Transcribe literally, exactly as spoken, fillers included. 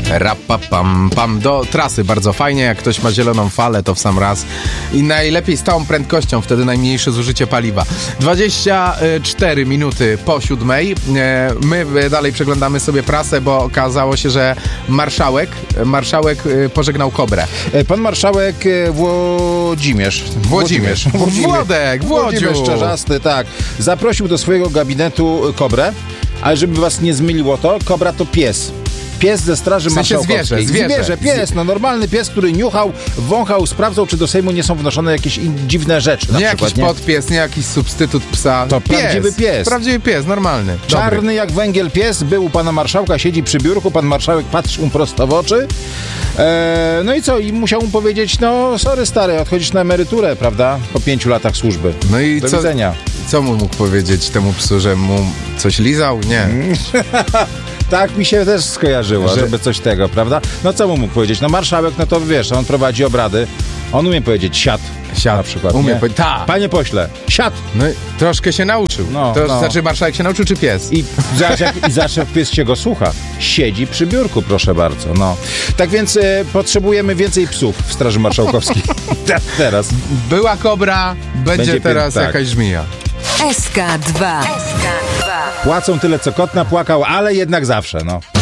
Rapapam, pam, do trasy bardzo fajnie, jak ktoś ma zieloną falę, to w sam raz i najlepiej z całą prędkością, wtedy najmniejsze zużycie paliwa. dwadzieścia cztery minuty po siódmej. My dalej przeglądamy sobie prasę, bo okazało się, że marszałek, marszałek pożegnał Kobrę. Pan marszałek Włodzimierz. Włodzimierz. Włodek, Włodziu. Włodzimierz Czarzasty, tak. Zaprosił do swojego gabinetu Kobrę, ale żeby was nie zmyliło to, Kobra to pies. Pies ze Straży W sensie Marszałkowskiej. zwierzę, zwierzę. zwierzę, pies, no normalny pies, który niuchał, wąchał, sprawdzał, czy do Sejmu nie są wnoszone jakieś in, dziwne rzeczy. Na nie przykład, jakiś nie? podpies, nie jakiś substytut psa. To pies. prawdziwy pies. Prawdziwy pies, normalny. Czarny Dobry. jak węgiel pies, był u pana marszałka, siedzi przy biurku, pan marszałek patrzy mu prosto w oczy. Eee, no i co? I musiał mu powiedzieć, no sorry stary, odchodzisz na emeryturę, prawda? Po pięciu latach służby. No i Do co, widzenia. co mu mógł powiedzieć temu psu, że mu coś lizał? Nie. Tak mi się też skojarzyło, Że- żeby coś tego, prawda? No co mu mógł powiedzieć? No marszałek, no to wiesz, on prowadzi obrady, on umie powiedzieć siad, Siad. na przykład. Umie nie? powiedzieć, tak. Panie pośle, siad! No i troszkę się nauczył. No, to no. znaczy marszałek się nauczył, czy pies? I zawsze, jak, I zawsze pies się go słucha. Siedzi przy biurku, proszę bardzo. No. Tak więc e, potrzebujemy więcej psów w Straży Marszałkowskiej. Te- Teraz. Była kobra, będzie, Będzie teraz pies, tak. jakaś żmija. S K dwa. S K dwa. Płacą tyle, co kot napłakał, ale jednak zawsze, no.